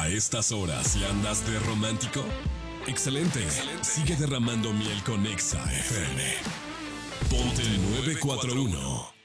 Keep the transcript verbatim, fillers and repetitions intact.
A estas horas, si andas de romántico, excelente. Excelente. Sigue derramando miel con Exa F M. Ponte nueve cuatro uno.